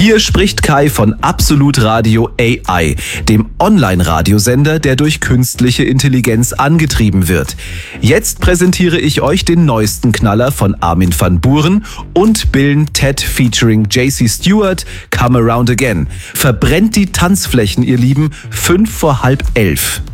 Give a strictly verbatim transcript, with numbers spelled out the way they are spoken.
Hier spricht Kai von Absolut Radio A I, dem Online-Radiosender, der durch künstliche Intelligenz angetrieben wird. Jetzt präsentiere ich euch den neuesten Knaller von Armin van Buuren und Bill Ted featuring J C Stewart, Come Around Again. Verbrennt die Tanzflächen, ihr Lieben, fünf vor halb elf.